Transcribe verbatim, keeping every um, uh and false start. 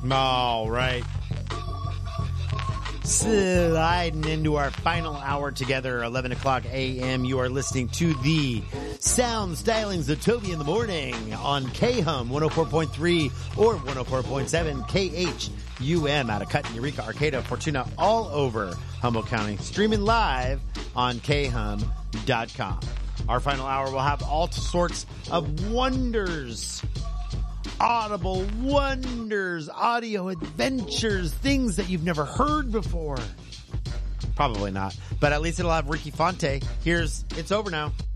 All right. Sliding into our final hour together, eleven o'clock a.m. You are listening to the Sound Stylings of Toby in the Morning on K-Hum one oh four point three or one oh four point seven K H U M out of Cutten, Eureka, Arcata, Fortuna, all over Humboldt County. Streaming live on K hum dot com. Our final hour will have all sorts of wonders. Audible wonders, audio adventures, things that you've never heard before. Probably not, but at least it'll have Ricky Fonte. Here's It's Over Now.